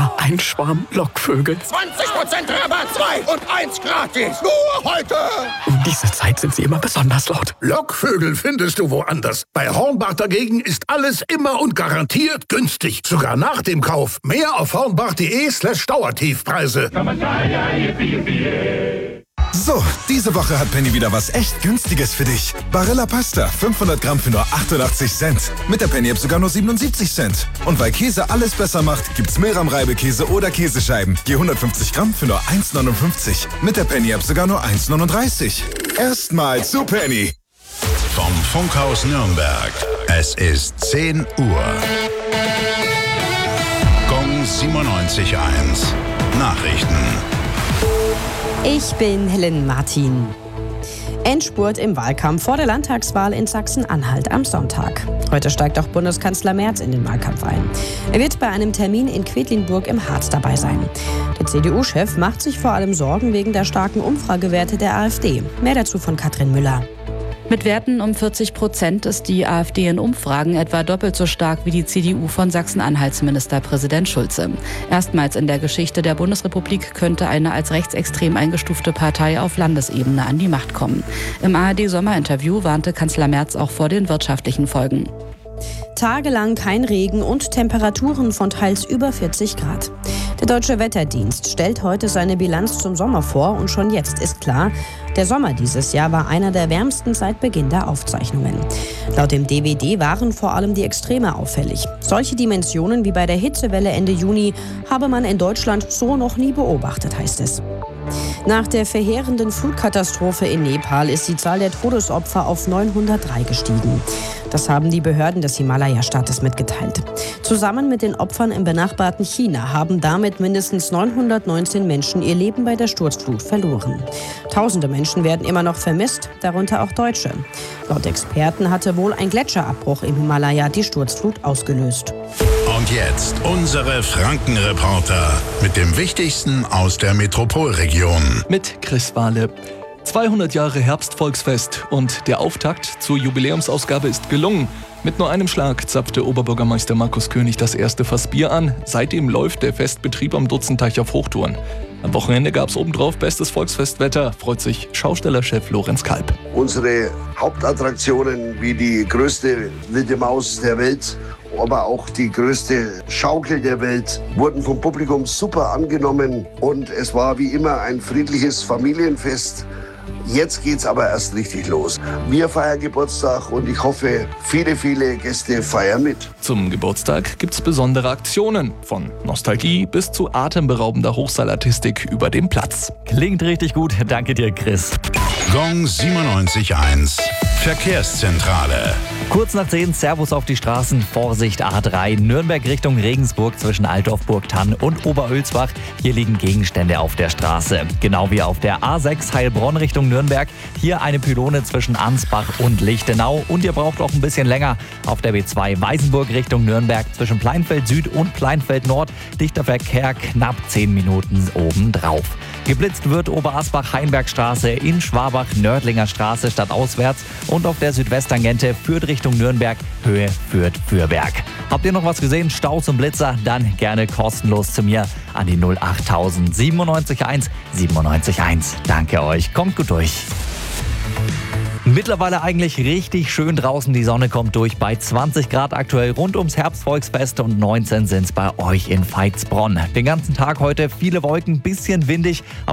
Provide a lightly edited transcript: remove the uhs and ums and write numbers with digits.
Immer ein Schwarm Lockvögel. 20% Rabatt, 2 und 1 gratis. Nur heute. Um diese Zeit sind sie immer besonders laut. Lockvögel findest du woanders. Bei Hornbach dagegen ist alles immer und garantiert günstig. Sogar nach dem Kauf. Mehr auf hornbach.de/Dauertiefpreise. So, diese Woche hat Penny wieder was echt Günstiges für dich. Barilla Pasta, 500 Gramm für nur 88 Cent. Mit der Penny-App sogar nur 77 Cent. Und weil Käse alles besser macht, gibt's Milram-Reibekäse oder Käsescheiben. Je 150 Gramm für nur 1,59. Mit der Penny-App sogar nur 1,39. Erstmal zu Penny. Vom Funkhaus Nürnberg. Es ist 10 Uhr. Gong 97.1. Nachrichten. Ich bin Helen Martin. Endspurt im Wahlkampf vor der Landtagswahl in Sachsen-Anhalt am Sonntag. Heute steigt auch Bundeskanzler Merz in den Wahlkampf ein. Er wird bei einem Termin in Quedlinburg im Harz dabei sein. Der CDU-Chef macht sich vor allem Sorgen wegen der starken Umfragewerte der AfD. Mehr dazu von Katrin Müller. Mit Werten um 40% ist die AfD in Umfragen etwa doppelt so stark wie die CDU von Sachsen-Anhalts Ministerpräsident Schulze. Erstmals in der Geschichte der Bundesrepublik könnte eine als rechtsextrem eingestufte Partei auf Landesebene an die Macht kommen. Im ARD-Sommerinterview warnte Kanzler Merz auch vor den wirtschaftlichen Folgen. Tagelang kein Regen und Temperaturen von teils über 40 Grad. Der Deutsche Wetterdienst stellt heute seine Bilanz zum Sommer vor und schon jetzt ist klar, der Sommer dieses Jahr war einer der wärmsten seit Beginn der Aufzeichnungen. Laut dem DWD waren vor allem die Extreme auffällig. Solche Dimensionen wie bei der Hitzewelle Ende Juni habe man in Deutschland so noch nie beobachtet, heißt es. Nach der verheerenden Flutkatastrophe in Nepal ist die Zahl der Todesopfer auf 903 gestiegen. Das haben die Behörden des Himalaya-Staates mitgeteilt. Zusammen mit den Opfern im benachbarten China haben damit mindestens 919 Menschen ihr Leben bei der Sturzflut verloren. Tausende Menschen werden immer noch vermisst, darunter auch Deutsche. Laut Experten hatte wohl ein Gletscherabbruch im Himalaya die Sturzflut ausgelöst. Und jetzt unsere Frankenreporter mit dem Wichtigsten aus der Metropolregion. Mit Chris Wahle. 200 Jahre Herbstvolksfest und der Auftakt zur Jubiläumsausgabe ist gelungen. Mit nur einem Schlag zapfte Oberbürgermeister Markus König das erste Fass Bier an. Seitdem läuft der Festbetrieb am Dutzendteich auf Hochtouren. Am Wochenende gab es obendrauf bestes Volksfestwetter, freut sich Schaustellerchef Lorenz Kalb. Unsere Hauptattraktionen wie die größte wilde Maus der Welt, aber auch die größte Schaukel der Welt, wurden vom Publikum super angenommen und es war wie immer ein friedliches Familienfest. Jetzt geht's aber erst richtig los. Wir feiern Geburtstag und ich hoffe, viele, viele Gäste feiern mit. Zum Geburtstag gibt's besondere Aktionen. Von Nostalgie bis zu atemberaubender Hochseilartistik über dem Platz. Klingt richtig gut. Danke dir, Chris. Gong 97.1. Verkehrszentrale. Kurz nach 10, Servus auf die Straßen, Vorsicht A3, Nürnberg Richtung Regensburg zwischen Altdorf-Burgthann und Oberölsbach. Hier liegen Gegenstände auf der Straße. Genau wie auf der A6 Heilbronn Richtung Nürnberg. Hier eine Pylone zwischen Ansbach und Lichtenau. Und ihr braucht auch ein bisschen länger auf der B2 Weißenburg Richtung Nürnberg zwischen Pleinfeld Süd und Pleinfeld Nord. Dichter Verkehr, knapp 10 Minuten obendrauf. Geblitzt wird Oberasbach-Heinbergstraße in Schwabach, Nördlinger Straße stadtauswärts und auf der Südwesttangente führt Richtung Nürnberg, Höhe Fürth-Fürberg. Habt ihr noch was gesehen? Staus und Blitzer? Dann gerne kostenlos zu mir an die 08000 971 971. Danke euch, kommt gut durch. Mittlerweile eigentlich richtig schön draußen, die Sonne kommt durch bei 20 Grad aktuell rund ums Herbstvolksfest und 19 sind es bei euch in Veitsbronn. Den ganzen Tag heute viele Wolken, bisschen windig.